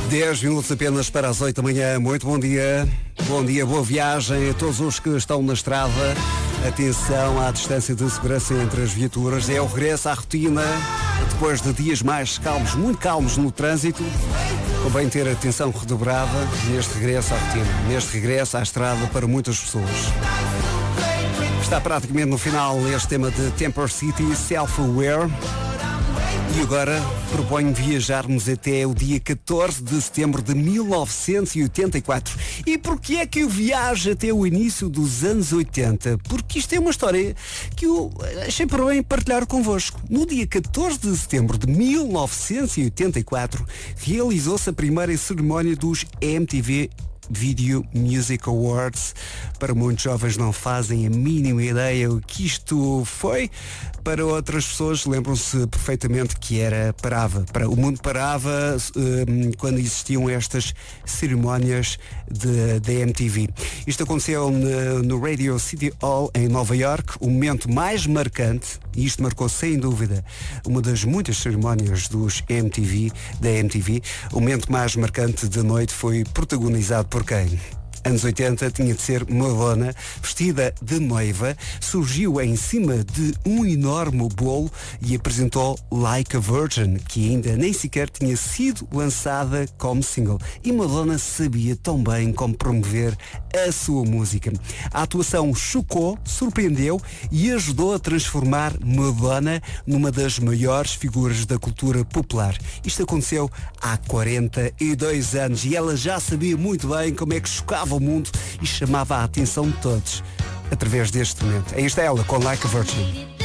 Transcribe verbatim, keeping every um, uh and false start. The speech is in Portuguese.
dez minutos apenas para as oito da manhã. Muito bom dia. Bom dia, boa viagem a todos os que estão na estrada. Atenção à distância de segurança entre as viaturas. É o regresso à rotina. Depois de dias mais calmos, muito calmos no trânsito, convém ter atenção redobrada neste regresso à rotina, neste regresso à estrada para muitas pessoas. Está praticamente no final este tema de Temper City, Self-Aware. E agora proponho viajarmos até o dia catorze de setembro de mil novecentos e oitenta e quatro. E porquê é que eu viajo até o início dos anos oitenta? Porque isto é uma história que eu achei por bem partilhar convosco. No dia catorze de setembro de mil novecentos e oitenta e quatro, realizou-se a primeira cerimónia dos M T V Video Music Awards. Para muitos jovens não fazem a mínima ideia o que isto foi. Para outras pessoas lembram-se perfeitamente que era parava. Para, o mundo parava um, quando existiam estas cerimónias da M T V. Isto aconteceu no, no Radio City Hall em Nova York. O momento mais marcante, e isto marcou sem dúvida uma das muitas cerimónias dos M T V, da M T V, o momento mais marcante da noite foi protagonizado por quem? Anos oitenta, tinha de ser Madonna, vestida de noiva, surgiu em cima de um enorme bolo e apresentou Like a Virgin, que ainda nem sequer tinha sido lançada como single. E Madonna sabia tão bem como promover a sua música. A atuação chocou, surpreendeu e ajudou a transformar Madonna numa das maiores figuras da cultura popular. Isto aconteceu há quarenta e dois anos e ela já sabia muito bem como é que chocava o mundo e chamava a atenção de todos através deste momento. Aí está ela com Like a Virgin.